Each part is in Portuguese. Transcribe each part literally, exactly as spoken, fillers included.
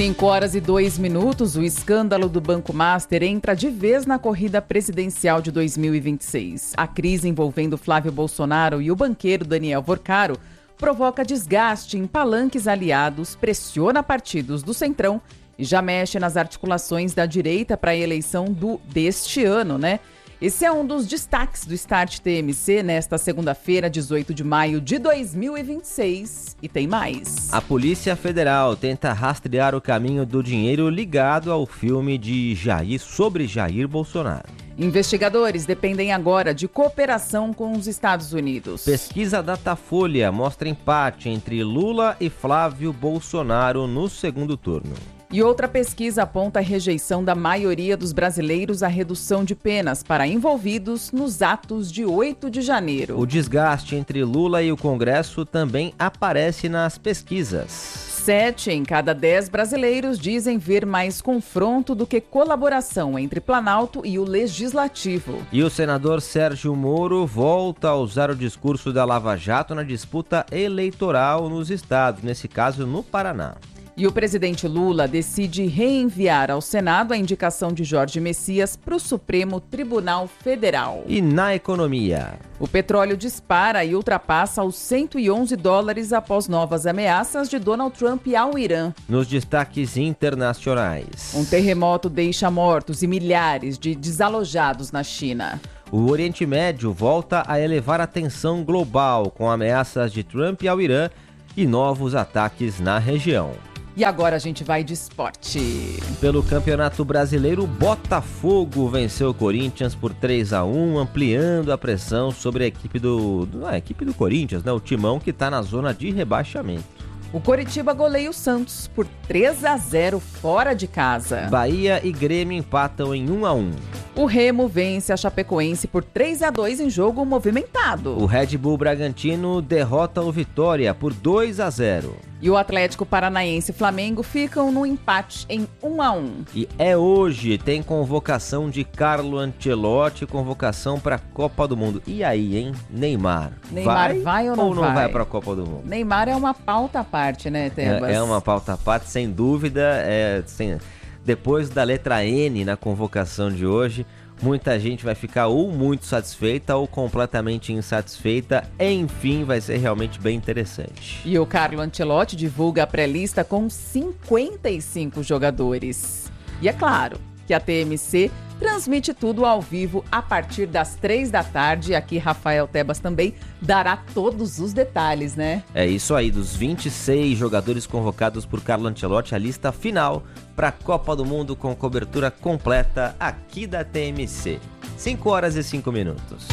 cinco horas e dois minutos, o escândalo do Banco Master entra de vez na corrida presidencial de dois mil e vinte e seis. A crise envolvendo Flávio Bolsonaro e o banqueiro Daniel Vorcaro provoca desgaste em palanques aliados, pressiona partidos do Centrão e já mexe nas articulações da direita para a eleição do, deste ano, né? Esse é um dos destaques do Start T M C nesta segunda-feira, dezoito de maio de dois mil e vinte e seis. E tem mais. A Polícia Federal tenta rastrear o caminho do dinheiro ligado ao filme de Jair sobre Jair Bolsonaro. Investigadores dependem agora de cooperação com os Estados Unidos. Pesquisa Datafolha mostra empate entre Lula e Flávio Bolsonaro no segundo turno. E outra pesquisa aponta a rejeição da maioria dos brasileiros à redução de penas para envolvidos nos atos de oito de janeiro. O desgaste entre Lula e o Congresso também aparece nas pesquisas. Sete em cada dez brasileiros dizem ver mais confronto do que colaboração entre Planalto e o Legislativo. E o senador Sérgio Moro volta a usar o discurso da Lava Jato na disputa eleitoral nos estados, nesse caso no Paraná. E o presidente Lula decide reenviar ao Senado a indicação de Jorge Messias para o Supremo Tribunal Federal. E na economia? O petróleo dispara e ultrapassa os cento e onze dólares após novas ameaças de Donald Trump ao Irã. Nos destaques internacionais. Um terremoto deixa mortos e milhares de desalojados na China. O Oriente Médio volta a elevar a tensão global com ameaças de Trump ao Irã e novos ataques na região. E agora a gente vai de esporte. Pelo Campeonato Brasileiro, Botafogo venceu o Corinthians por três a um, ampliando a pressão sobre a equipe do, do, a equipe do Corinthians, né? O timão que está na zona de rebaixamento. O Coritiba goleia o Santos por três a zero fora de casa. Bahia e Grêmio empatam em um a um. O Remo vence a Chapecoense por três a dois em jogo movimentado. O Red Bull Bragantino derrota o Vitória por dois a zero. E o Atlético Paranaense e Flamengo ficam no empate em um a um. E é hoje, tem convocação de Carlo Ancelotti, convocação para a Copa do Mundo. E aí, hein? Neymar. Neymar vai, vai ou não ou não vai? vai para a Copa do Mundo? Neymar é uma pauta à parte, né, Tebas? É, é uma pauta à parte, sem dúvida. É, sem... Depois da letra N na convocação de hoje, muita gente vai ficar ou muito satisfeita ou completamente insatisfeita. Enfim, vai ser realmente bem interessante. E o Carlo Ancelotti divulga a pré-lista com cinquenta e cinco jogadores. E é claro que a T M C transmite tudo ao vivo a partir das três da tarde. Aqui Rafael Tebas também dará todos os detalhes, né? É isso aí, dos vinte e seis jogadores convocados por Carlo Ancelotti, a lista final para a Copa do Mundo com cobertura completa aqui da T M C. cinco horas e cinco minutos.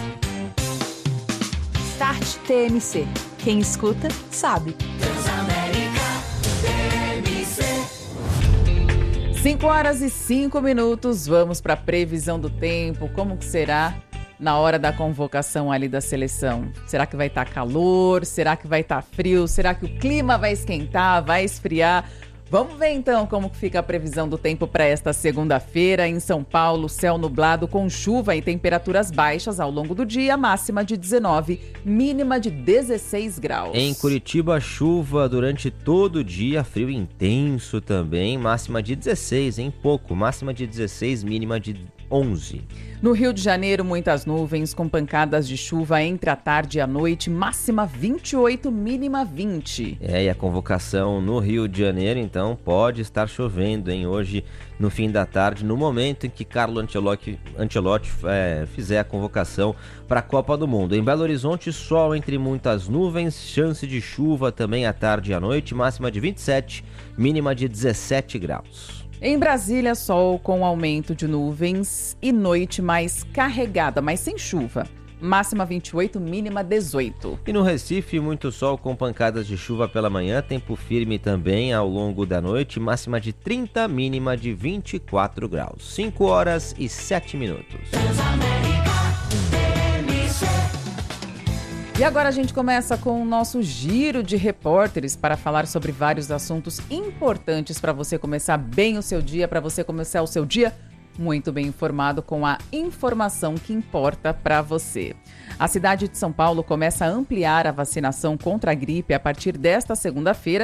Start T M C. Quem escuta, sabe. cinco horas e cinco minutos, vamos para a previsão do tempo. Como que será na hora da convocação ali da seleção? Será que vai estar calor? Será que vai estar frio? Será que o clima vai esquentar, vai esfriar? Vamos ver então como que fica a previsão do tempo para esta segunda-feira. Em São Paulo, céu nublado com chuva e temperaturas baixas ao longo do dia, máxima de dezenove, mínima de dezesseis graus. Em Curitiba, chuva durante todo o dia, frio intenso também, máxima de dezesseis, em pouco, máxima de dezesseis, mínima de onze. No Rio de Janeiro, muitas nuvens com pancadas de chuva entre a tarde e a noite, máxima vinte e oito, mínima vinte. É, e a convocação no Rio de Janeiro, então, pode estar chovendo, hein? Hoje, no fim da tarde, no momento em que Carlo Ancelotti, Ancelotti é, fizer a convocação para a Copa do Mundo. Em Belo Horizonte, sol entre muitas nuvens, chance de chuva também à tarde e à noite, máxima de vinte e sete, mínima de dezessete graus. Em Brasília, sol com aumento de nuvens e noite mais carregada, mas sem chuva. Máxima vinte e oito, mínima dezoito. E no Recife, muito sol com pancadas de chuva pela manhã, tempo firme também ao longo da noite, máxima de trinta, mínima de vinte e quatro graus. cinco horas e sete minutos. E agora a gente começa com o nosso giro de repórteres para falar sobre vários assuntos importantes para você começar bem o seu dia, para você começar o seu dia muito bem informado com a informação que importa para você. A cidade de São Paulo começa a ampliar a vacinação contra a gripe a partir desta segunda-feira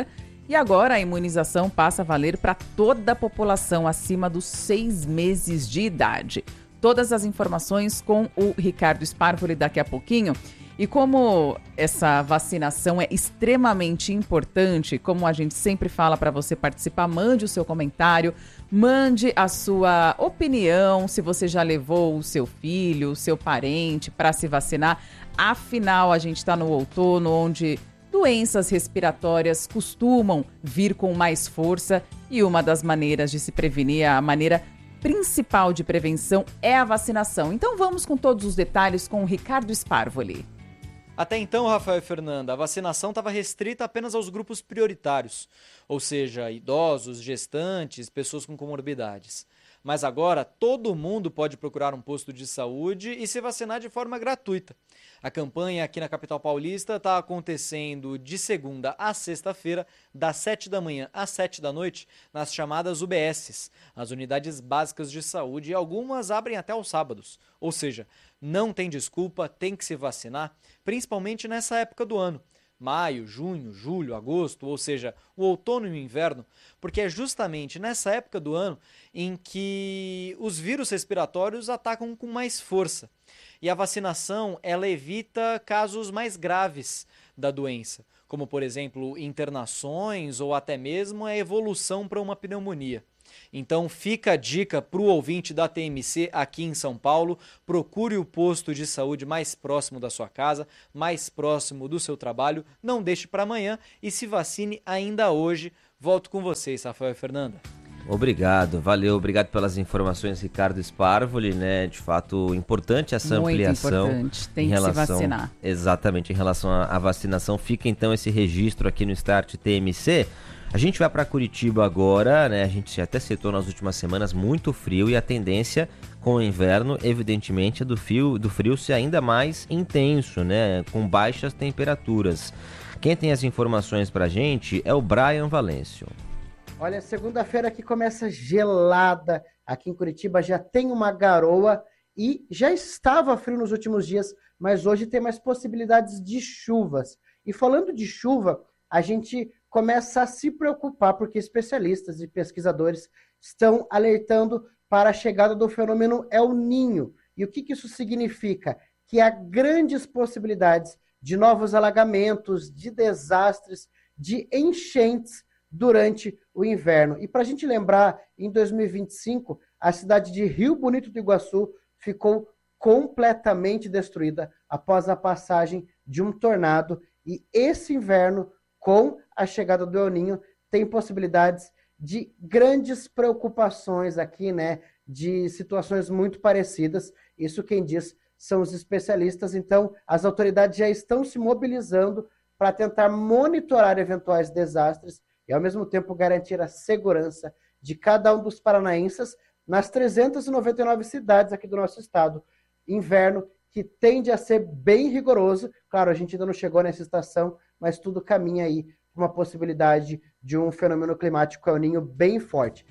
E agora a imunização passa a valer para toda a população acima dos seis meses de idade. Todas as informações com o Ricardo Sparvoli daqui a pouquinho. E como essa vacinação é extremamente importante, como a gente sempre fala para você participar, mande o seu comentário, mande a sua opinião, se você já levou o seu filho, o seu parente para se vacinar. Afinal, a gente está no outono, onde doenças respiratórias costumam vir com mais força e uma das maneiras de se prevenir, a maneira principal de prevenção é a vacinação. Então vamos com todos os detalhes com o Ricardo Sparvoli. Até então, Rafael e Fernanda, a vacinação estava restrita apenas aos grupos prioritários, ou seja, idosos, gestantes, pessoas com comorbidades. Mas agora todo mundo pode procurar um posto de saúde e se vacinar de forma gratuita. A campanha aqui na capital paulista está acontecendo de segunda a sexta-feira, das sete da manhã às sete da noite, nas chamadas U B Ss, as Unidades Básicas de Saúde, e algumas abrem até aos sábados. Ou seja, não tem desculpa, tem que se vacinar, principalmente nessa época do ano. Maio, junho, julho, agosto, ou seja, o outono e o inverno, porque é justamente nessa época do ano em que os vírus respiratórios atacam com mais força. E a vacinação, ela evita casos mais graves da doença, como, por exemplo, internações ou até mesmo a evolução para uma pneumonia. Então fica a dica para o ouvinte da T M C aqui em São Paulo, procure o posto de saúde mais próximo da sua casa, mais próximo do seu trabalho, não deixe para amanhã e se vacine ainda hoje. Volto com vocês, Rafael e Fernanda. Obrigado, valeu, obrigado pelas informações, Ricardo Sparvoli, né? De fato, importante essa Muito ampliação. Muito importante, tem em que relação, se vacinar. Exatamente, em relação à, à vacinação. Fica então esse registro aqui no Start T M C. A gente vai para Curitiba agora, né? A gente até citou nas últimas semanas muito frio e a tendência com o inverno, evidentemente, é do frio, do frio ser ainda mais intenso, né? Com baixas temperaturas. Quem tem as informações para a gente é o Brian Valêncio. Olha, segunda-feira aqui começa gelada. Aqui em Curitiba já tem uma garoa e já estava frio nos últimos dias, mas hoje tem mais possibilidades de chuvas. E falando de chuva, a gente começa a se preocupar porque especialistas e pesquisadores estão alertando para a chegada do fenômeno El Niño. E o que, que isso significa? Que há grandes possibilidades de novos alagamentos, de desastres, de enchentes durante o inverno. E para a gente lembrar, em dois mil e vinte e cinco, a cidade de Rio Bonito do Iguaçu ficou completamente destruída após a passagem de um tornado. E esse inverno, com a chegada do El Niño, tem possibilidades de grandes preocupações aqui, né? De situações muito parecidas. Isso quem diz são os especialistas. Então, as autoridades já estão se mobilizando para tentar monitorar eventuais desastres e, ao mesmo tempo, garantir a segurança de cada um dos paranaenses nas trezentas e noventa e nove cidades aqui do nosso estado. Inverno que tende a ser bem rigoroso. Claro, a gente ainda não chegou nessa estação, mas tudo caminha aí para uma possibilidade de um fenômeno climático El Niño bem forte.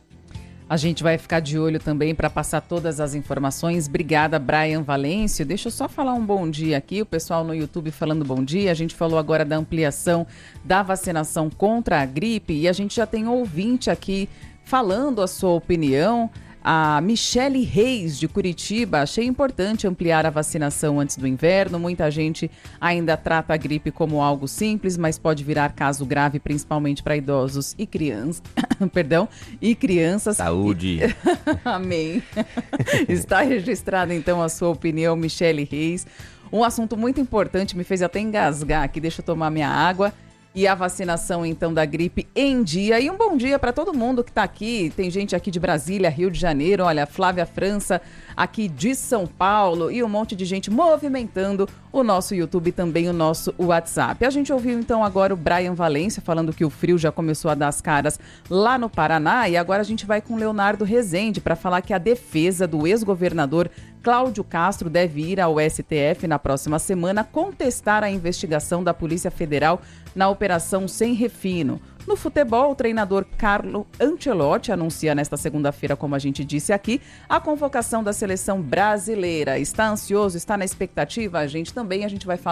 A gente vai ficar de olho também para passar todas as informações. Obrigada, Brian Valêncio. Deixa eu só falar um bom dia aqui. O pessoal no YouTube falando bom dia. A gente falou agora da ampliação da vacinação contra a gripe e a gente já tem ouvinte aqui falando a sua opinião. A Michele Reis, de Curitiba, achei importante ampliar a vacinação antes do inverno. Muita gente ainda trata a gripe como algo simples, mas pode virar caso grave, principalmente para idosos e crianças. Perdão, e crianças. Saúde. Amém. Está registrada, então, a sua opinião, Michele Reis. Um assunto muito importante, me fez até engasgar aqui. Deixa eu tomar minha água. E a vacinação, então, da gripe em dia. E um bom dia para todo mundo que está aqui. Tem gente aqui de Brasília, Rio de Janeiro, olha, Flávia França, aqui de São Paulo. E um monte de gente movimentando o nosso YouTube e também o nosso WhatsApp. A gente ouviu, então, agora o Brian Valêncio falando que o frio já começou a dar as caras lá no Paraná. E agora a gente vai com o Leonardo Rezende para falar que a defesa do ex-governador Cláudio Castro deve ir ao S T F na próxima semana contestar a investigação da Polícia Federal na Operação Sem Refino. No futebol, o treinador Carlo Ancelotti anuncia nesta segunda-feira, como a gente disse aqui, a convocação da seleção brasileira. Está ansioso? Está na expectativa? A gente também, a gente vai falar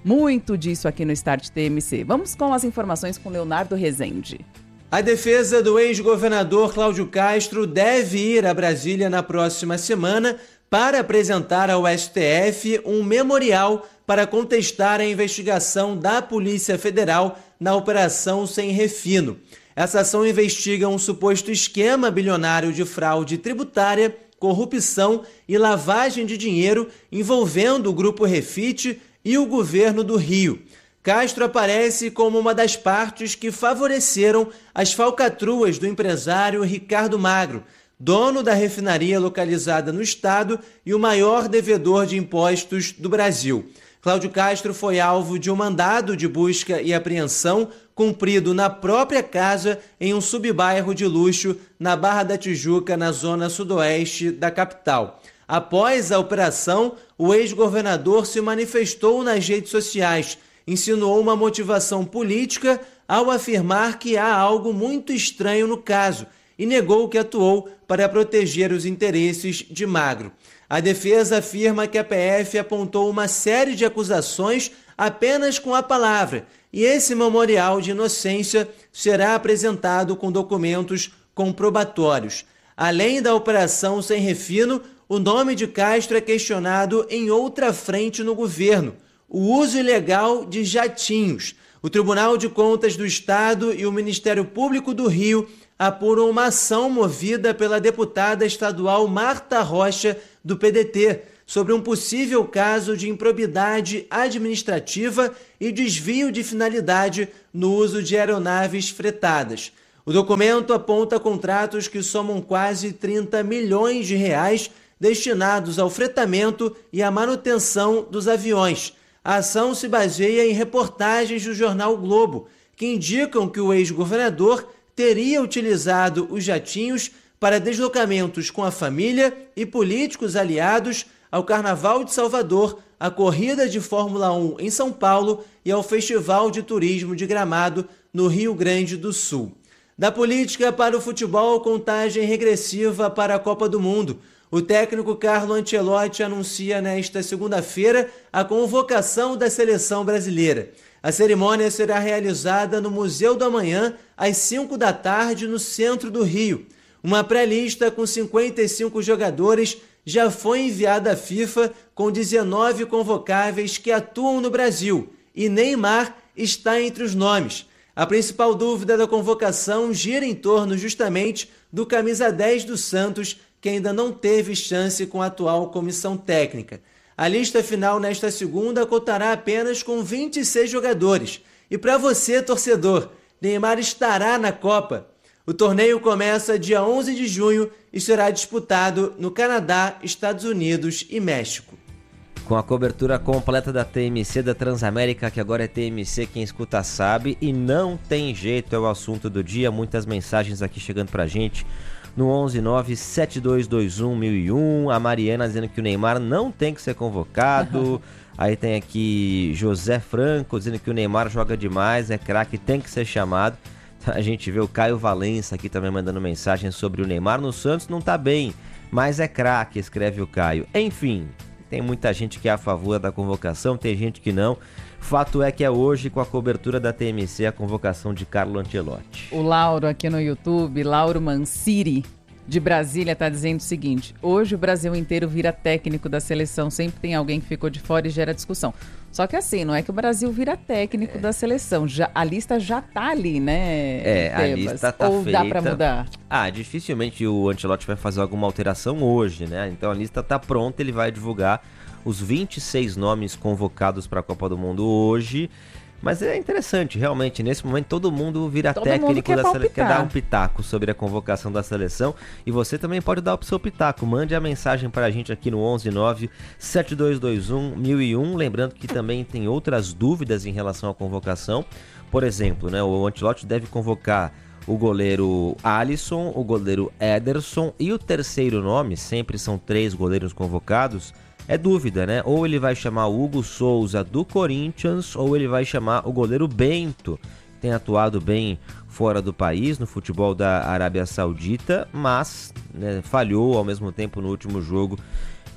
Muito disso aqui no Start T M C. Vamos com as informações com Leonardo Rezende. A defesa do ex-governador Cláudio Castro deve ir a Brasília na próxima semana para apresentar ao S T F um memorial para contestar a investigação da Polícia Federal na Operação Sem Refino. Essa ação investiga um suposto esquema bilionário de fraude tributária, corrupção e lavagem de dinheiro envolvendo o Grupo Refit e o governo do Rio. Castro aparece como uma das partes que favoreceram as falcatruas do empresário Ricardo Magro, dono da refinaria localizada no estado e o maior devedor de impostos do Brasil. Cláudio Castro foi alvo de um mandado de busca e apreensão cumprido na própria casa em um subbairro de luxo na Barra da Tijuca, na zona sudoeste da capital. Após a operação, o ex-governador se manifestou nas redes sociais, insinuou uma motivação política ao afirmar que há algo muito estranho no caso e negou que atuou para proteger os interesses de Magro. A defesa afirma que a P F apontou uma série de acusações apenas com a palavra e esse memorial de inocência será apresentado com documentos comprobatórios. Além da Operação Sem Refino, o nome de Castro é questionado em outra frente no governo: o uso ilegal de jatinhos. O Tribunal de Contas do Estado e o Ministério Público do Rio apuram uma ação movida pela deputada estadual Marta Rocha, do P D T, sobre um possível caso de improbidade administrativa e desvio de finalidade no uso de aeronaves fretadas. O documento aponta contratos que somam quase trinta milhões de reais destinados ao fretamento e à manutenção dos aviões. A ação se baseia em reportagens do jornal Globo, que indicam que o ex-governador teria utilizado os jatinhos para deslocamentos com a família e políticos aliados ao Carnaval de Salvador, à corrida de Fórmula um em São Paulo e ao Festival de Turismo de Gramado, no Rio Grande do Sul. Da política para o futebol, contagem regressiva para a Copa do Mundo. O técnico Carlo Ancelotti anuncia nesta segunda-feira a convocação da seleção brasileira. A cerimônia será realizada no Museu do Amanhã, às cinco da tarde, no centro do Rio. Uma pré-lista com cinquenta e cinco jogadores já foi enviada à FIFA, com dezenove convocáveis que atuam no Brasil, e Neymar está entre os nomes. A principal dúvida da convocação gira em torno justamente do camisa dez do Santos, que ainda não teve chance com a atual comissão técnica. A lista final nesta segunda contará apenas com vinte e seis jogadores. E para você, torcedor, Neymar estará na Copa. O torneio começa dia onze de junho e será disputado no Canadá, Estados Unidos e México. Com a cobertura completa da T M C da Transamérica, que agora é T M C, quem escuta sabe, e não tem jeito, é o assunto do dia. Muitas mensagens aqui chegando pra gente no onze nove sete dois dois um mil e um. A Mariana dizendo que o Neymar não tem que ser convocado. Aí tem aqui José Franco dizendo que o Neymar joga demais, é craque, tem que ser chamado. A gente vê o Caio Valença aqui também mandando mensagem sobre o Neymar no Santos, não tá bem, mas é craque, escreve o Caio. Enfim, tem muita gente que é a favor da convocação, tem gente que não. Fato é que é hoje, com a cobertura da T M C, a convocação de Carlo Ancelotti. O Lauro aqui no YouTube, Lauro Manciri, de Brasília, está dizendo o seguinte: hoje o Brasil inteiro vira técnico da seleção, sempre tem alguém que ficou de fora e gera discussão. Só que assim, não é que o Brasil vira técnico é. da seleção, já, a lista já tá ali, né? É, Tebas? A lista tá Ou feita. Ou dá pra mudar? Ah, dificilmente o Ancelotti vai fazer alguma alteração hoje, né? Então a lista tá pronta, ele vai divulgar os vinte e seis nomes convocados para a Copa do Mundo hoje. Mas é interessante, realmente, nesse momento todo mundo vira todo técnico mundo quer da seleção, quer dar um palpitar. pitaco sobre a convocação da seleção, e você também pode dar o seu pitaco. Mande a mensagem para a gente aqui no onze nove sete dois dois um mil e um, lembrando que também tem outras dúvidas em relação à convocação. Por exemplo, né, o Ancelotti deve convocar o goleiro Alisson, o goleiro Ederson, e o terceiro nome, sempre são três goleiros convocados, é dúvida, né? Ou ele vai chamar o Hugo Souza do Corinthians, ou ele vai chamar o goleiro Bento, que tem atuado bem fora do país, no futebol da Arábia Saudita, mas né, falhou ao mesmo tempo no último jogo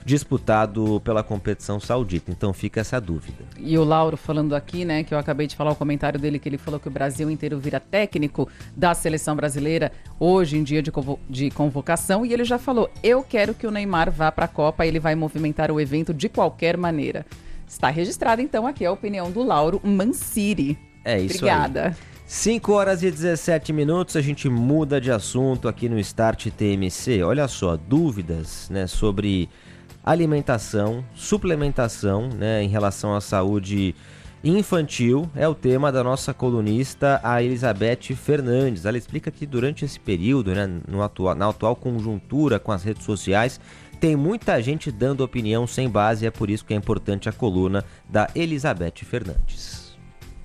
disputado pela competição saudita. Então fica essa dúvida. E o Lauro falando aqui, né, que eu acabei de falar o comentário dele, que ele falou que o Brasil inteiro vira técnico da seleção brasileira hoje em dia de, convo- de convocação, e ele já falou, eu quero que o Neymar vá para a Copa, ele vai movimentar o evento de qualquer maneira. Está registrada então aqui a opinião do Lauro Mancini. É isso. Obrigada. Aí. cinco horas e dezessete minutos, a gente muda de assunto aqui no Start T M C. Olha só, dúvidas, né, sobre alimentação, suplementação, né, em relação à saúde infantil, é o tema da nossa colunista, a Elizabeth Fernandes. Ela explica que durante esse período, né, no atual, na atual conjuntura com as redes sociais, tem muita gente dando opinião sem base, e é por isso que é importante a coluna da Elizabeth Fernandes.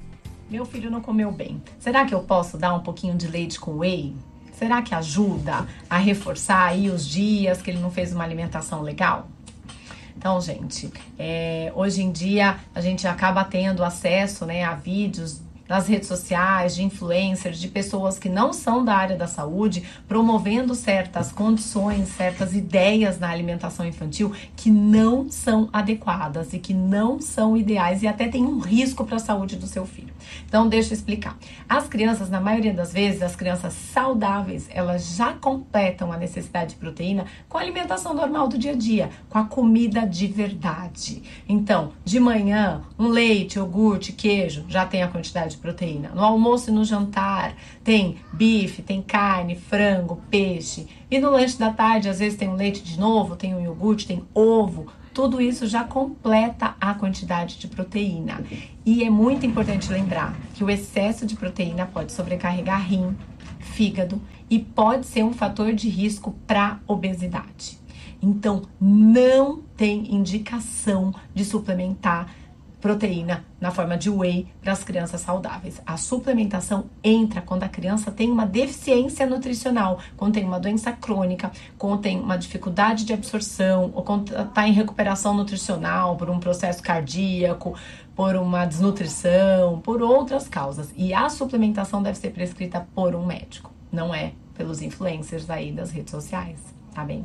Meu filho não comeu bem. Será que eu posso dar um pouquinho de leite com whey? Será que ajuda a reforçar aí os dias que ele não fez uma alimentação legal? Então, gente, é, hoje em dia a gente acaba tendo acesso, né, a vídeos nas redes sociais, de influencers, de pessoas que não são da área da saúde, promovendo certas condições, certas ideias na alimentação infantil que não são adequadas e que não são ideais e até tem um risco para a saúde do seu filho. Então, deixa eu explicar. As crianças, na maioria das vezes, as crianças saudáveis, elas já completam a necessidade de proteína com a alimentação normal do dia a dia, com a comida de verdade. Então, de manhã, um leite, iogurte, queijo, já tem a quantidade de proteína. No almoço e no jantar tem bife, tem carne, frango, peixe. E no lanche da tarde, às vezes tem um leite de novo, tem um iogurte, tem ovo. Tudo isso já completa a quantidade de proteína. E é muito importante lembrar que o excesso de proteína pode sobrecarregar rim, fígado e pode ser um fator de risco para obesidade. Então, não tem indicação de suplementar proteína na forma de whey para as crianças saudáveis. A suplementação entra quando a criança tem uma deficiência nutricional, quando tem uma doença crônica, quando tem uma dificuldade de absorção, ou quando está em recuperação nutricional por um processo cardíaco, por uma desnutrição, por outras causas. E a suplementação deve ser prescrita por um médico, não é pelos influencers aí das redes sociais, tá bem?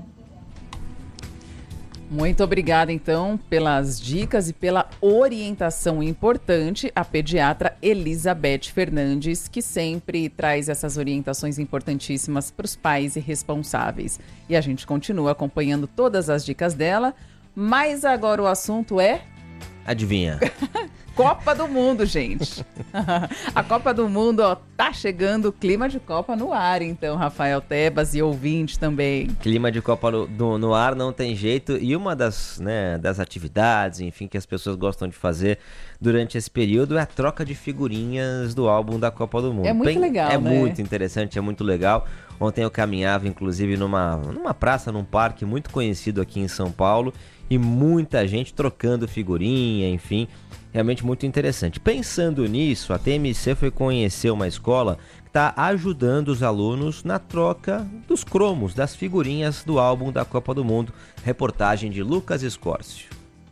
Muito obrigada, então, pelas dicas e pela orientação importante, a pediatra Elizabeth Fernandes, que sempre traz essas orientações importantíssimas para os pais e responsáveis. E a gente continua acompanhando todas as dicas dela, mas agora o assunto é... Adivinha? Copa do Mundo, gente. A Copa do Mundo, ó, tá chegando, clima de Copa no ar, então, Rafael Tebas e ouvinte também. Clima de Copa no, no, no ar não tem jeito, e uma das, né, das atividades, enfim, que as pessoas gostam de fazer durante esse período é a troca de figurinhas do álbum da Copa do Mundo. É muito Bem, legal, É né? muito interessante, é muito legal. Ontem eu caminhava, inclusive, numa, numa praça, num parque muito conhecido aqui em São Paulo, e muita gente trocando figurinha, enfim... Realmente muito interessante. Pensando nisso, a T M C foi conhecer uma escola que está ajudando os alunos na troca dos cromos, das figurinhas do álbum da Copa do Mundo. Reportagem de Lucas Escórcio.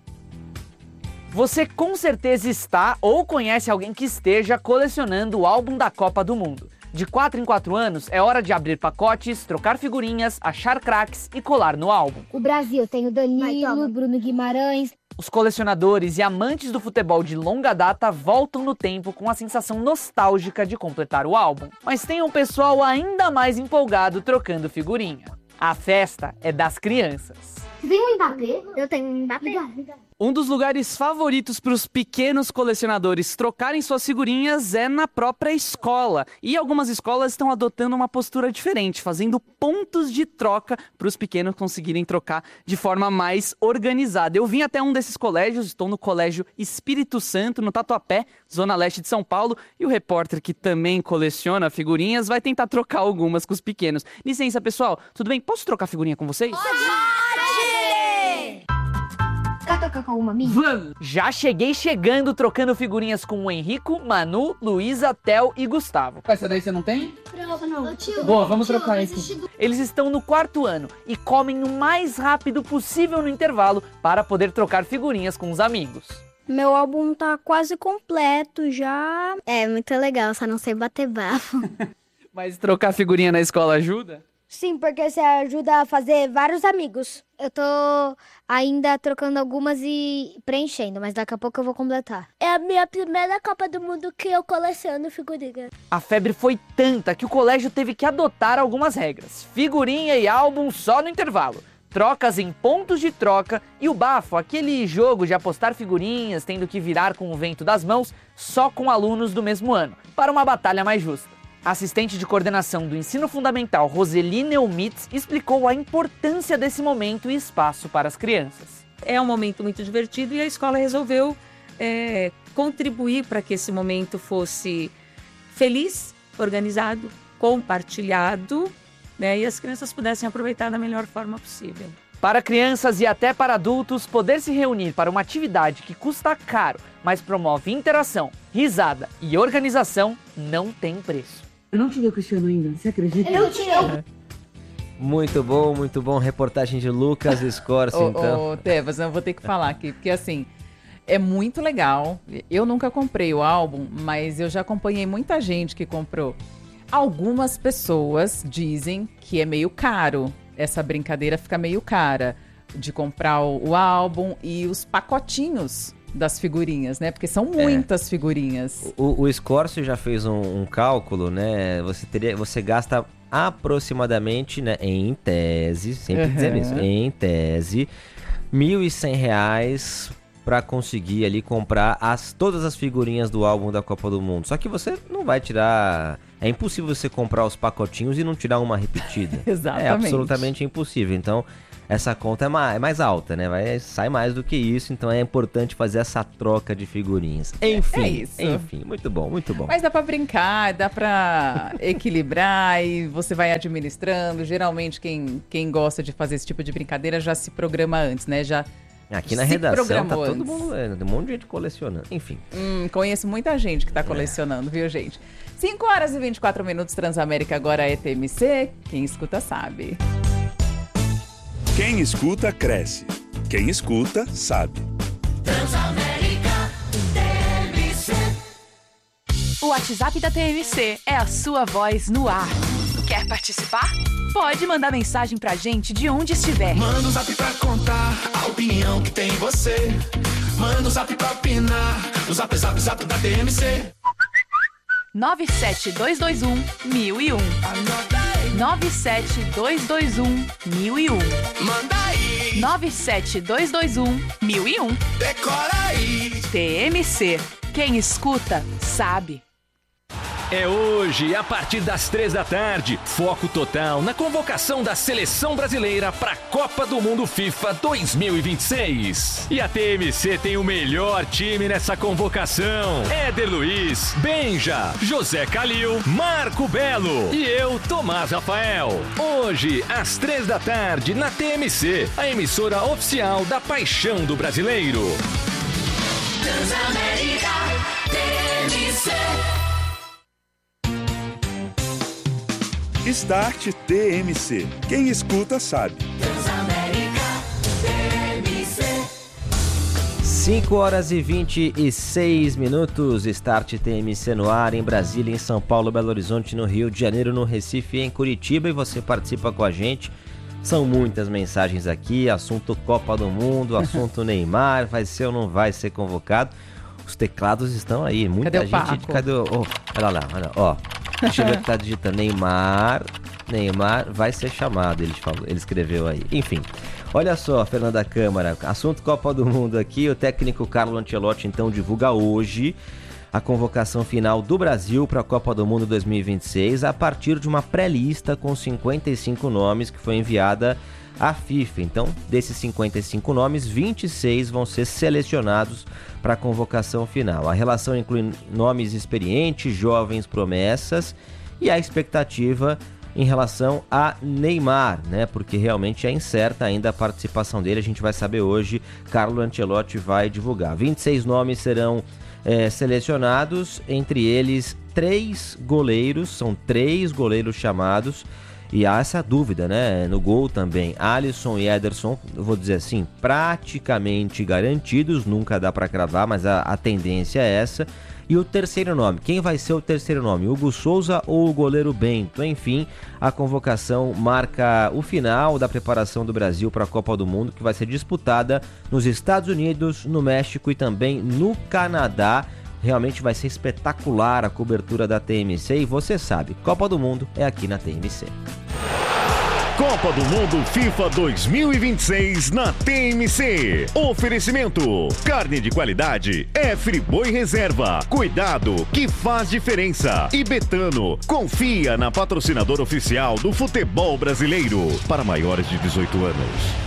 Você com certeza está ou conhece alguém que esteja colecionando o álbum da Copa do Mundo. De quatro em quatro anos, é hora de abrir pacotes, trocar figurinhas, achar craques e colar no álbum. O Brasil tem o Danilo, Bruno Guimarães. Os colecionadores e amantes do futebol de longa data voltam no tempo com a sensação nostálgica de completar o álbum. Mas tem um pessoal ainda mais empolgado trocando figurinha. A festa é das crianças. Você tem um Mbappé? Eu tenho um Mbappé. Um dos lugares favoritos para os pequenos colecionadores trocarem suas figurinhas é na própria escola. E algumas escolas estão adotando uma postura diferente, fazendo pontos de troca para os pequenos conseguirem trocar de forma mais organizada. Eu vim até um desses colégios, estou no Colégio Espírito Santo, no Tatuapé, zona leste de São Paulo, e o repórter que também coleciona figurinhas vai tentar trocar algumas com os pequenos. Licença, pessoal, tudo bem? Posso trocar figurinha com vocês? Quer trocar com alguma minha? Vamos! Já cheguei chegando, trocando figurinhas com o Henrico, Manu, Luísa, Theo e Gustavo. Essa daí você não tem? Não, tio. Boa, vamos trocar esse. Eles estão no quarto ano e comem o mais rápido possível no intervalo para poder trocar figurinhas com os amigos. Meu álbum tá quase completo já. É muito legal, só não sei bater bafo. Mas trocar figurinha na escola ajuda? Sim, porque você ajuda a fazer vários amigos. Eu tô ainda trocando algumas e preenchendo, mas daqui a pouco eu vou completar. É a minha primeira Copa do Mundo que eu coleciono figurinha. A febre foi tanta que o colégio teve que adotar algumas regras. Figurinha e álbum só no intervalo. Trocas em pontos de troca e o bafo, aquele jogo de apostar figurinhas, tendo que virar com o vento das mãos, só com alunos do mesmo ano, para uma batalha mais justa. A assistente de coordenação do ensino fundamental, Roseli Neumitz, explicou a importância desse momento e espaço para as crianças. É um momento muito divertido e a escola resolveu é, contribuir para que esse momento fosse feliz, organizado, compartilhado, né, e as crianças pudessem aproveitar da melhor forma possível. Para crianças e até para adultos, poder se reunir para uma atividade que custa caro, mas promove interação, risada e organização, não tem preço. Eu não tirei o Cristiano ainda, você acredita? Eu tirei. Muito bom, muito bom. Reportagem de Lucas Scorsi, Ô, então. ô, Tevas, eu vou ter que falar aqui, porque assim, é muito legal. Eu nunca comprei o álbum, mas eu já acompanhei muita gente que comprou. Algumas pessoas dizem que é meio caro. Essa brincadeira fica meio cara de comprar o, o álbum e os pacotinhos das figurinhas, né? Porque são muitas é. figurinhas. O, o Scorsi já fez um, um cálculo, né? Você teria, você gasta aproximadamente, né, em tese, sempre uhum. dizendo isso, em tese, mil e cem reais para conseguir ali comprar as, todas as figurinhas do álbum da Copa do Mundo. Só que você não vai tirar... É impossível você comprar os pacotinhos e não tirar uma repetida. Exatamente. É absolutamente impossível. Então, essa conta é mais, é mais alta, né? Vai, sai mais do que isso. Então, é importante fazer essa troca de figurinhas. Enfim, é isso. Enfim, muito bom, muito bom. Mas dá pra brincar, dá pra equilibrar e você vai administrando. Geralmente, quem, quem gosta de fazer esse tipo de brincadeira já se programa antes, né? Já Aqui na se redação tá antes. todo mundo, é, tem um monte de gente colecionando. Enfim. Hum, conheço muita gente que tá colecionando, é. viu, gente? cinco horas e vinte e quatro minutos, Transamérica agora é T M C. Quem escuta sabe. Quem escuta, cresce. Quem escuta, sabe. Transamérica T M C. O WhatsApp da T M C é a sua voz no ar. Quer participar? Pode mandar mensagem pra gente de onde estiver. Manda um zap pra contar a opinião que tem em você. Manda um zap pra opinar no zap, zap, zap da T M C. nove sete dois dois um, mil e um. Anota aí. nove sete dois dois um, mil e um. Manda aí. nove sete dois dois um, mil e um. Decora aí. T M C. Quem escuta, sabe. É hoje, a partir das três da tarde, foco total na convocação da Seleção Brasileira para a Copa do Mundo FIFA dois mil e vinte e seis. E a T M C tem o melhor time nessa convocação. Éder Luiz, Benja, José Calil, Marco Belo e eu, Tomás Rafael. Hoje, às três da tarde, na T M C, a emissora oficial da paixão do brasileiro. Transamérica T M C. Start T M C. Quem escuta, sabe. Transamérica T M C. cinco horas e vinte e seis minutos. Start T M C no ar em Brasília, em São Paulo, Belo Horizonte, no Rio de Janeiro, no Recife e em Curitiba. E você participa com a gente. São muitas mensagens aqui. Assunto Copa do Mundo, assunto Neymar. Vai ser ou não vai ser convocado? Os teclados estão aí. Muita Cadê o gente. Paco? Cadê o... Oh, olha lá, olha lá. Ó. Deixa eu ver o que tá digitando. Neymar, Neymar vai ser chamado, ele, falou, ele escreveu aí. Enfim, olha só, Fernanda Câmara, assunto Copa do Mundo aqui. O técnico Carlo Ancelotti, então, divulga hoje a convocação final do Brasil para a Copa do Mundo dois mil e vinte e seis, a partir de uma pré-lista com cinquenta e cinco nomes que foi enviada à FIFA. Então, desses cinquenta e cinco nomes, vinte e seis vão ser selecionados para a convocação final. A relação inclui nomes experientes, jovens promessas e a expectativa em relação a Neymar, né? Porque realmente é incerta ainda a participação dele. A gente vai saber hoje, Carlo Ancelotti vai divulgar. vinte e seis nomes serão é, selecionados, entre eles três goleiros, são três goleiros chamados, E há essa dúvida, né? No gol também, Alisson e Ederson, eu vou dizer assim, praticamente garantidos, nunca dá para cravar, mas a, a tendência é essa. E o terceiro nome, quem vai ser o terceiro nome? Hugo Souza ou o goleiro Bento? Enfim, a convocação marca o final da preparação do Brasil para a Copa do Mundo, que vai ser disputada nos Estados Unidos, no México e também no Canadá. Realmente vai ser espetacular a cobertura da T M C e você sabe, Copa do Mundo é aqui na T M C. Copa do Mundo FIFA dois mil e vinte e seis na T M C. Oferecimento: carne de qualidade é Friboi Reserva. Cuidado que faz diferença. E Betano, confia na patrocinadora oficial do futebol brasileiro. Para maiores de dezoito anos.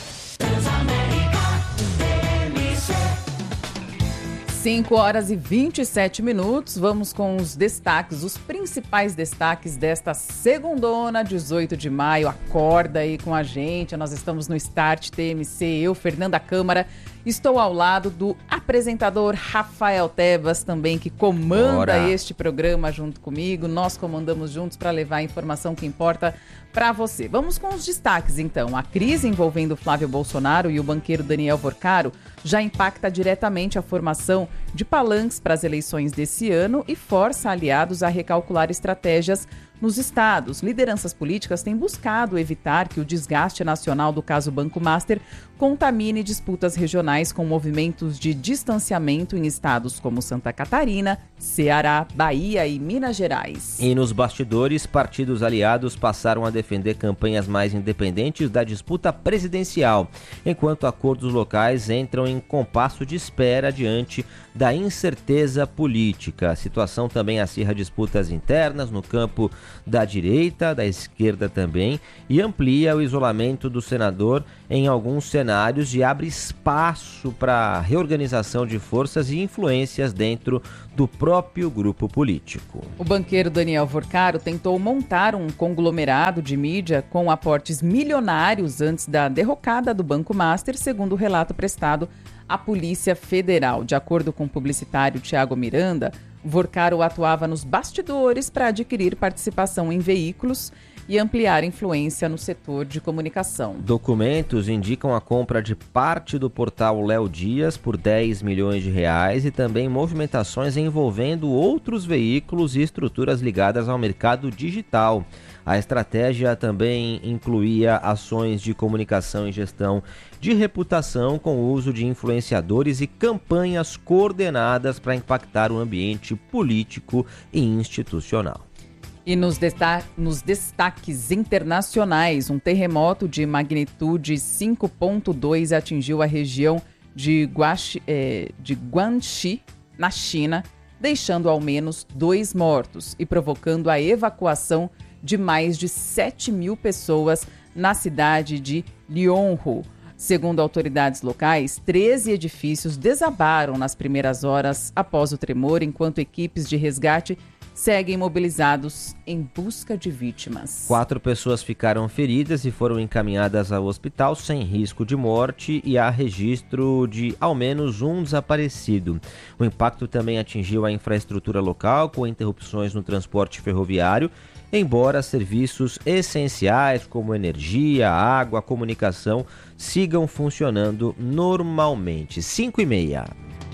cinco horas e vinte e sete minutos, vamos com os destaques, os principais destaques desta segundona, dezoito de maio. Acorda aí com a gente, nós estamos no Start T M C, eu, Fernanda Câmara, estou ao lado do apresentador Rafael Tebas também, que comanda Bora. este programa junto comigo. Nós comandamos juntos para levar a informação que importa para você. Vamos com os destaques então. A crise envolvendo Flávio Bolsonaro e o banqueiro Daniel Vorcaro já impacta diretamente a formação de palanques para as eleições desse ano e força aliados a recalcular estratégias nos estados. Lideranças políticas têm buscado evitar que o desgaste nacional do caso Banco Master contamine disputas regionais com movimentos de distanciamento em estados como Santa Catarina, Ceará, Bahia e Minas Gerais. E nos bastidores, partidos aliados passaram a defender campanhas mais independentes da disputa presidencial, enquanto acordos locais entram em compasso de espera diante da incerteza política. A situação também acirra disputas internas no campo da direita, da esquerda também, e amplia o isolamento do senador em alguns cenários e abre espaço para reorganização de forças e influências dentro do próprio grupo político. O banqueiro Daniel Vorcaro tentou montar um conglomerado de mídia com aportes milionários antes da derrocada do Banco Master, segundo o relato prestado à Polícia Federal. De acordo com o publicitário Tiago Miranda, Vorcaro atuava nos bastidores para adquirir participação em veículos e ampliar influência no setor de comunicação. Documentos indicam a compra de parte do portal Léo Dias por dez milhões de reais e também movimentações envolvendo outros veículos e estruturas ligadas ao mercado digital. A estratégia também incluía ações de comunicação e gestão de reputação com o uso de influenciadores e campanhas coordenadas para impactar o ambiente político e institucional. E nos, desta- nos destaques internacionais, um terremoto de magnitude cinco ponto dois atingiu a região de, Guaxi, eh, de Guangxi, na China, deixando ao menos dois mortos e provocando a evacuação de mais de sete mil pessoas na cidade de Lianhu. Segundo autoridades locais, treze edifícios desabaram nas primeiras horas após o tremor, enquanto equipes de resgate seguem mobilizados em busca de vítimas. Quatro pessoas ficaram feridas e foram encaminhadas ao hospital sem risco de morte e há registro de ao menos um desaparecido. O impacto também atingiu a infraestrutura local, com interrupções no transporte ferroviário, embora serviços essenciais como energia, água, comunicação sigam funcionando normalmente. cinco e meia.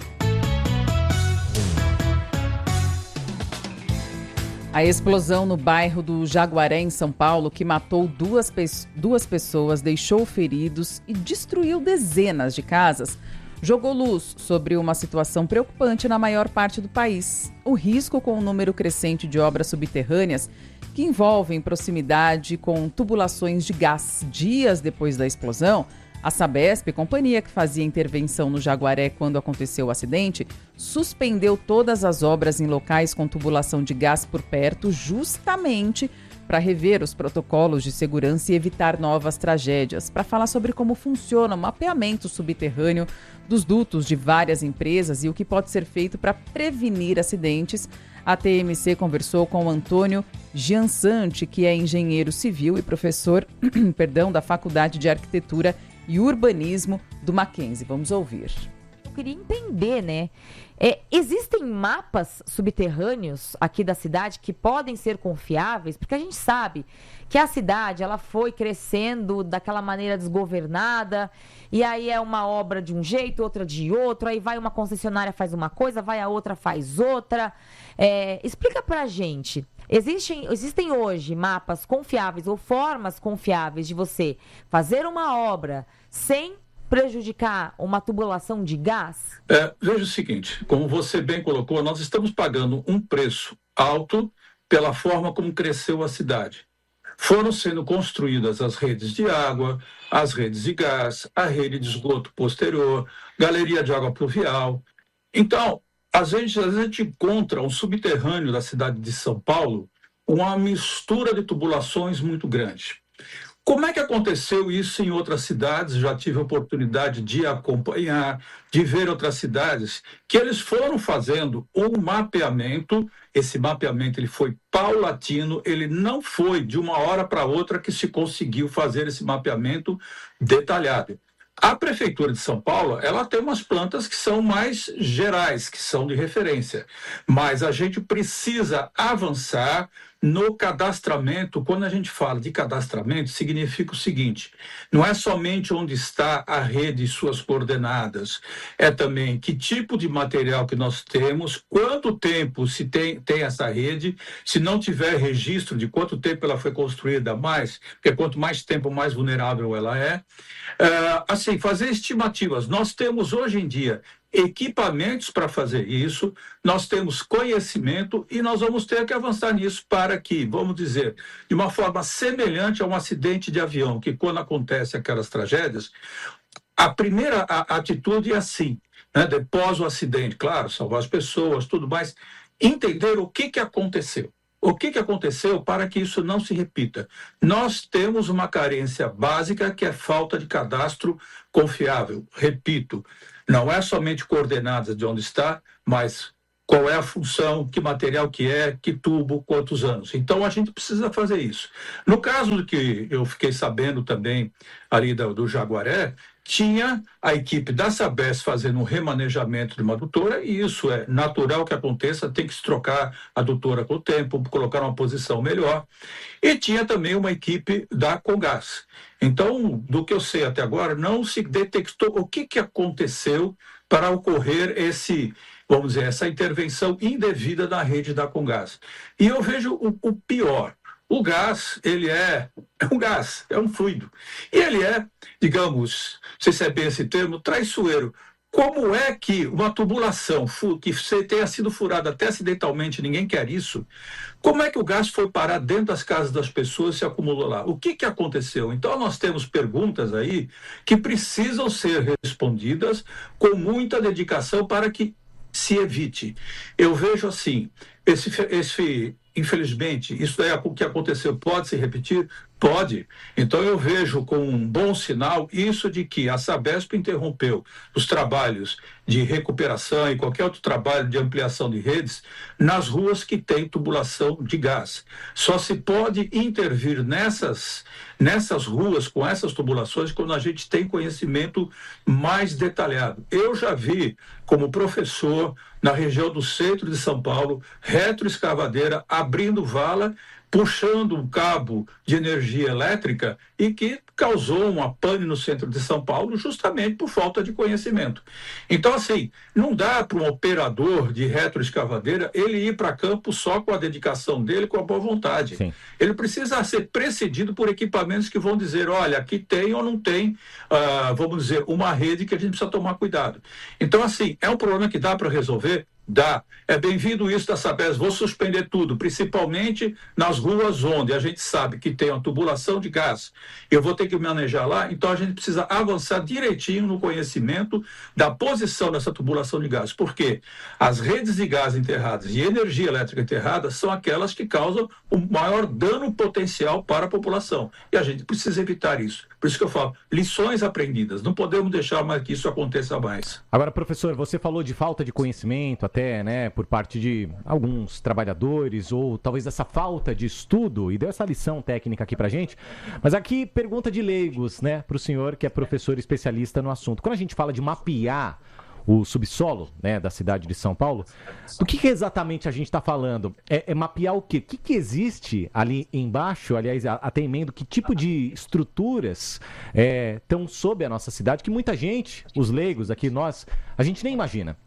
A explosão no bairro do Jaguaré, em São Paulo, que matou duas, pe- duas pessoas, deixou feridos e destruiu dezenas de casas, jogou luz sobre uma situação preocupante na maior parte do país. O risco com o número crescente de obras subterrâneas que envolvem proximidade com tubulações de gás. Dias depois da explosão, a Sabesp, companhia que fazia intervenção no Jaguaré quando aconteceu o acidente, suspendeu todas as obras em locais com tubulação de gás por perto, justamente para rever os protocolos de segurança e evitar novas tragédias. Para falar sobre como funciona o mapeamento subterrâneo dos dutos de várias empresas e o que pode ser feito para prevenir acidentes, a T M C conversou com o Antônio Giansante, que é engenheiro civil e professor perdão, da Faculdade de Arquitetura e Urbanismo do Mackenzie. Vamos ouvir. queria entender, né? É, existem mapas subterrâneos aqui da cidade que podem ser confiáveis? Porque a gente sabe que a cidade, ela foi crescendo daquela maneira desgovernada, e aí é uma obra de um jeito, outra de outro, aí vai uma concessionária faz uma coisa, vai a outra faz outra. É, explica pra gente, existem, existem hoje mapas confiáveis ou formas confiáveis de você fazer uma obra sem prejudicar uma tubulação de gás? É, veja o seguinte, como você bem colocou, nós estamos pagando um preço alto pela forma como cresceu a cidade. Foram sendo construídas as redes de água, as redes de gás, a rede de esgoto posterior, galeria de água pluvial. Então, às vezes, às vezes a gente encontra um subterrâneo da cidade de São Paulo, uma mistura de tubulações muito grande. Como é que aconteceu isso em outras cidades? Já tive a oportunidade de acompanhar, de ver outras cidades, que eles foram fazendo um mapeamento. Esse mapeamento ele foi paulatino, ele não foi de uma hora para outra que se conseguiu fazer esse mapeamento detalhado. A Prefeitura de São Paulo, ela tem umas plantas que são mais gerais, que são de referência, mas a gente precisa avançar no cadastramento. Quando a gente fala de cadastramento, significa o seguinte, não é somente onde está a rede e suas coordenadas, é também que tipo de material que nós temos, quanto tempo se tem, tem essa rede, se não tiver registro de quanto tempo ela foi construída, mais, porque quanto mais tempo, mais vulnerável ela é. É assim, fazer estimativas. Nós temos hoje em dia equipamentos para fazer isso, nós temos conhecimento e nós vamos ter que avançar nisso para que, vamos dizer, de uma forma semelhante a um acidente de avião, que quando acontece aquelas tragédias, a primeira a, atitude é assim, né, depois o acidente, claro, salvar as pessoas, tudo mais, entender o que, que aconteceu. O que, que aconteceu para que isso não se repita? Nós temos uma carência básica que é falta de cadastro confiável. Repito, não é somente coordenadas de onde está, mas qual é a função, que material que é, que tubo, quantos anos. Então, a gente precisa fazer isso. No caso do que eu fiquei sabendo também ali do, do Jaguaré, tinha a equipe da Sabesp fazendo um remanejamento de uma adutora, e isso é natural que aconteça, tem que se trocar a adutora com o tempo, colocar uma posição melhor. E tinha também uma equipe da Congás. Então, do que eu sei até agora, não se detectou o que, que aconteceu para ocorrer esse, vamos dizer, essa intervenção indevida na rede da Congás. E eu vejo o, o pior. O gás, ele é, é um gás, é um fluido. E ele é, digamos, não sei se é bem esse termo, traiçoeiro. Como é que uma tubulação que tenha sido furada até acidentalmente, ninguém quer isso, como é que o gás foi parar dentro das casas das pessoas e se acumulou lá? O que, que aconteceu? Então nós temos perguntas aí que precisam ser respondidas com muita dedicação para que se evite. Eu vejo assim, esse... esse infelizmente, isso é o que aconteceu, pode se repetir? Pode. Então eu vejo com um bom sinal isso de que a Sabesp interrompeu os trabalhos de recuperação e qualquer outro trabalho de ampliação de redes nas ruas que tem tubulação de gás. Só se pode intervir nessas, nessas ruas com essas tubulações quando a gente tem conhecimento mais detalhado. Eu já vi como professor na região do centro de São Paulo, retroescavadeira abrindo vala, puxando um cabo de energia elétrica e que causou uma pane no centro de São Paulo justamente por falta de conhecimento. Então, assim, não dá para um operador de retroescavadeira ele ir para campo só com a dedicação dele, com a boa vontade. Sim. Ele precisa ser precedido por equipamentos que vão dizer, olha, aqui tem ou não tem, uh, vamos dizer, uma rede que a gente precisa tomar cuidado. Então, assim, é um problema que dá para resolver? Dá. É bem-vindo isso da Sabesp. Vou suspender tudo, principalmente nas ruas onde a gente sabe que tem uma tubulação de gás. Eu vou ter que manejar lá, então a gente precisa avançar direitinho no conhecimento da posição dessa tubulação de gás. Porque as redes de gás enterradas e energia elétrica enterrada são aquelas que causam o maior dano potencial para a população. E a gente precisa evitar isso. Por isso que eu falo, lições aprendidas. Não podemos deixar mais que isso aconteça mais. Agora, professor, você falou de falta de conhecimento, até, né, por parte de alguns trabalhadores, ou talvez essa falta de estudo, e deu essa lição técnica aqui pra gente. Mas aqui, pergunta de leigos, né, pro senhor, que é professor especialista no assunto. Quando a gente fala de mapear o subsolo, né, da cidade de São Paulo. Do que, que exatamente a gente está falando? É, é mapear o quê? O que, que existe ali embaixo, aliás, até emendo, que tipo de estruturas estão é, sob a nossa cidade, que muita gente, os leigos aqui, nós, a gente nem imagina.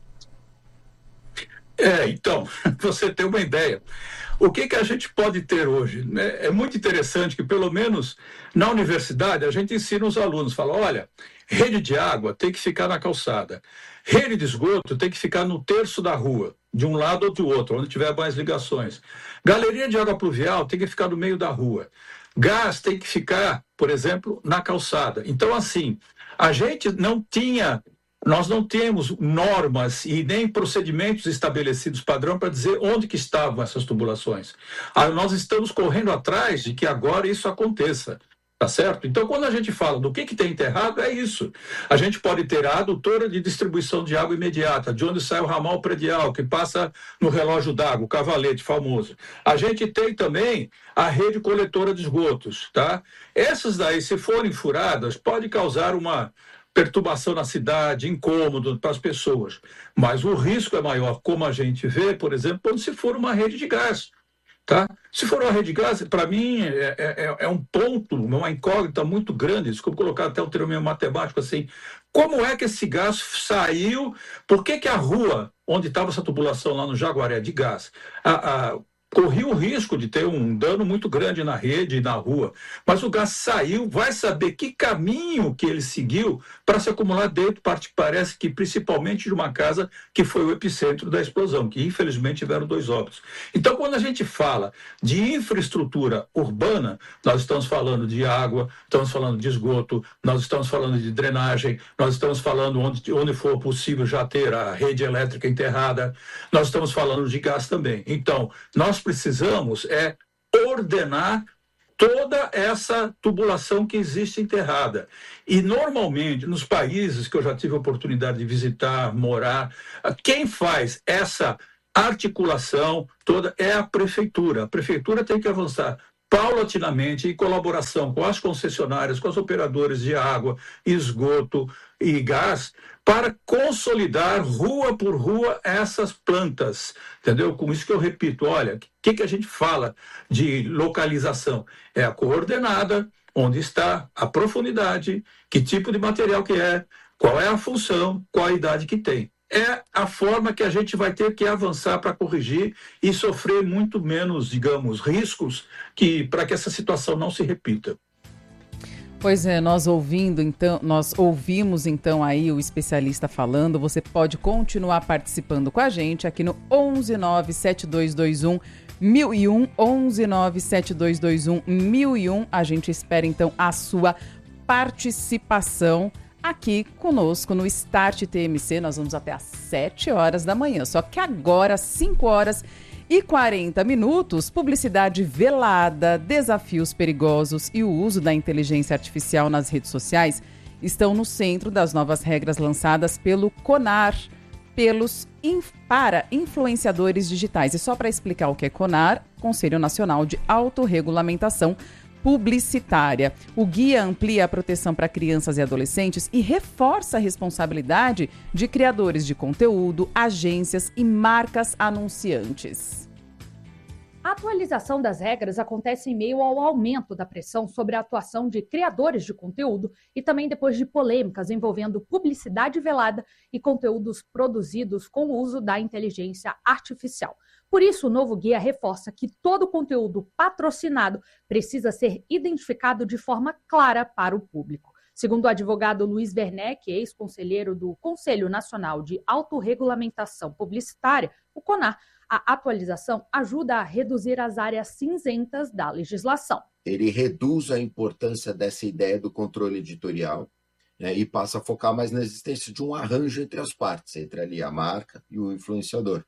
É, então, você tem uma ideia. O que, que a gente pode ter hoje? É, é muito interessante que, pelo menos na universidade, a gente ensina os alunos, fala, olha, rede de água tem que ficar na calçada, rede de esgoto tem que ficar no terço da rua, de um lado ou do outro, onde tiver mais ligações. Galeria de água pluvial tem que ficar no meio da rua. Gás tem que ficar, por exemplo, na calçada. Então, assim, a gente não tinha... Nós não temos normas e nem procedimentos estabelecidos padrão para dizer onde que estavam essas tubulações. Ah, nós estamos correndo atrás de que agora isso aconteça, tá certo? Então, quando a gente fala do que, que tem enterrado, é isso. A gente pode ter a adutora de distribuição de água imediata, de onde sai o ramal predial, que passa no relógio d'água, o cavalete famoso. A gente tem também a rede coletora de esgotos, tá? Essas daí, se forem furadas, pode causar uma... perturbação na cidade, incômodo para as pessoas. Mas o risco é maior, como a gente vê, por exemplo, quando se for uma rede de gás. Tá? Se for uma rede de gás, para mim, é, é, é um ponto, uma incógnita muito grande, desculpa colocar até um termo matemático assim, como é que esse gás saiu, por que que a rua onde estava essa tubulação lá no Jaguaré de gás, a, a corria o risco de ter um dano muito grande na rede e na rua, mas o gás saiu, vai saber que caminho que ele seguiu para se acumular dentro, parece que principalmente de uma casa que foi o epicentro da explosão, que infelizmente tiveram dois óbitos. Então, quando a gente fala de infraestrutura urbana, nós estamos falando de água, estamos falando de esgoto, nós estamos falando de drenagem, nós estamos falando onde, onde for possível já ter a rede elétrica enterrada, nós estamos falando de gás também. Então, nós precisamos é ordenar toda essa tubulação que existe enterrada. E, normalmente, nos países que eu já tive a oportunidade de visitar, morar, quem faz essa articulação toda é a prefeitura. A prefeitura tem que avançar paulatinamente, em colaboração com as concessionárias, com os operadores de água, esgoto e gás, para consolidar rua por rua essas plantas, entendeu? Com isso que eu repito, olha, o que, que a gente fala de localização? É a coordenada, onde está a profundidade, que tipo de material que é, qual é a função, qual a idade que tem. É a forma que a gente vai ter que avançar para corrigir e sofrer muito menos, digamos, riscos que, para que essa situação não se repita. Pois é, nós ouvindo então, nós ouvimos então aí o especialista falando. Você pode continuar participando com a gente aqui no onze nove sete dois dois um mil e um, onze nove sete dois dois um mil e um. A gente espera então a sua participação aqui conosco no Start T M C. Nós vamos até às sete horas da manhã. Só que agora, cinco horas e quarenta minutos, publicidade velada, desafios perigosos e o uso da inteligência artificial nas redes sociais estão no centro das novas regras lançadas pelo CONAR, pelos para influenciadores digitais. E só para explicar o que é CONAR, Conselho Nacional de Autorregulamentação Publicitária. O guia amplia a proteção para crianças e adolescentes e reforça a responsabilidade de criadores de conteúdo, agências e marcas anunciantes. A atualização das regras acontece em meio ao aumento da pressão sobre a atuação de criadores de conteúdo e também depois de polêmicas envolvendo publicidade velada e conteúdos produzidos com o uso da inteligência artificial. Por isso, o novo guia reforça que todo conteúdo patrocinado precisa ser identificado de forma clara para o público. Segundo o advogado Luiz Werneck, ex-conselheiro do Conselho Nacional de Autorregulamentação Publicitária, o CONAR, a atualização ajuda a reduzir as áreas cinzentas da legislação. Ele reduz a importância dessa ideia do controle editorial, né, e passa a focar mais na existência de um arranjo entre as partes, entre ali a marca e o influenciador.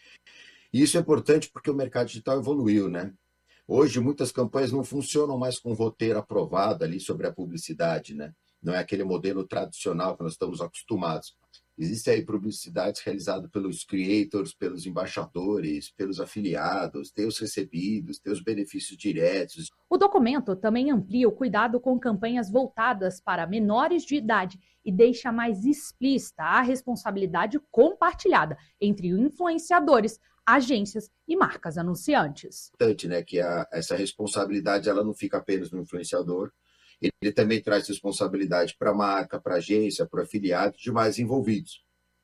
E isso é importante porque o mercado digital evoluiu, né? Hoje, muitas campanhas não funcionam mais com roteiro aprovado ali sobre a publicidade, né? Não é aquele modelo tradicional que nós estamos acostumados. Existem aí publicidades realizadas pelos creators, pelos embaixadores, pelos afiliados, tem os recebidos, tem os benefícios diretos. O documento também amplia o cuidado com campanhas voltadas para menores de idade e deixa mais explícita a responsabilidade compartilhada entre influenciadores, agências e marcas anunciantes. Importante, né, que a, essa responsabilidade ela não fica apenas no influenciador, ele também traz responsabilidade para a marca, para a agência, para o afiliado e demais envolvidos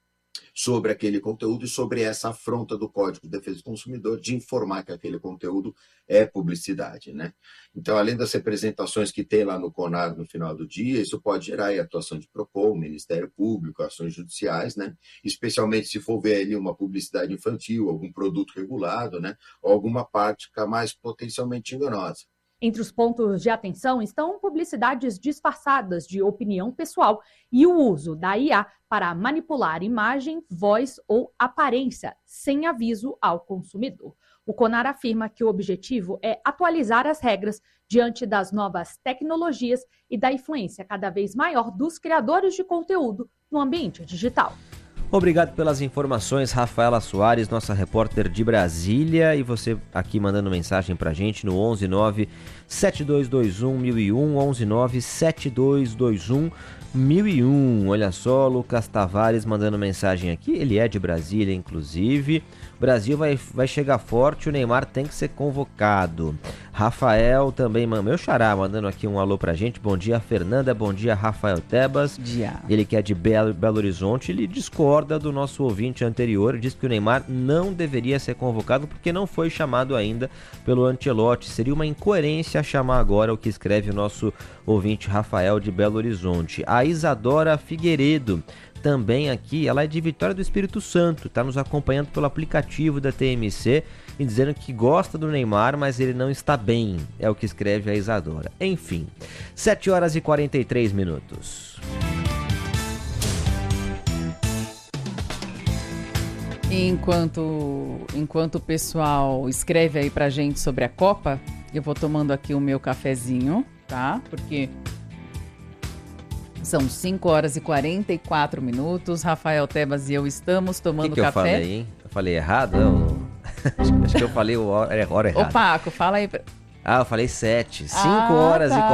sobre aquele conteúdo e sobre essa afronta do Código de Defesa do Consumidor de informar que aquele conteúdo é publicidade, né? Então, além das representações que tem lá no CONAR no final do dia, isso pode gerar aí atuação de PROCON, Ministério Público, ações judiciais, né? Especialmente se for ver ali uma publicidade infantil, algum produto regulado, né? Ou alguma prática mais potencialmente enganosa. Entre os pontos de atenção estão publicidades disfarçadas de opinião pessoal e o uso da I A para manipular imagem, voz ou aparência sem aviso ao consumidor. O CONAR afirma que o objetivo é atualizar as regras diante das novas tecnologias e da influência cada vez maior dos criadores de conteúdo no ambiente digital. Obrigado pelas informações, Rafaela Soares, nossa repórter de Brasília, e você aqui mandando mensagem pra gente no onze nove sete dois dois um mil e um, onze nove sete dois dois um mil e um. Olha só, Lucas Tavares mandando mensagem aqui, ele é de Brasília, inclusive. O Brasil vai, vai chegar forte, o Neymar tem que ser convocado. Rafael também, meu xará, mandando aqui um alô pra gente. Bom dia, Fernanda, bom dia, Rafael Tebas. Dia. Ele que é de Belo, Belo Horizonte, ele discorda do nosso ouvinte anterior, diz que o Neymar não deveria ser convocado porque não foi chamado ainda pelo Ancelotti. Seria uma incoerência chamar agora, o que escreve o nosso ouvinte Rafael de Belo Horizonte. A Isadora Figueiredo, também aqui, ela é de Vitória do Espírito Santo, está nos acompanhando pelo aplicativo da T M C e dizendo que gosta do Neymar, mas ele não está bem, é o que escreve a Isadora. Enfim, sete horas e quarenta e três minutos. Enquanto, enquanto o pessoal escreve aí pra gente sobre a Copa, eu vou tomando aqui o meu cafezinho, tá? Porque são cinco horas e quarenta e quatro minutos. Rafael Tebas e eu estamos tomando que que café. Eu falei, hein? Eu falei errado? Hum. acho, acho que eu falei a hora, hora errada. Ô, Paco, fala aí. Ah, eu falei sete. cinco Ah, horas tá. e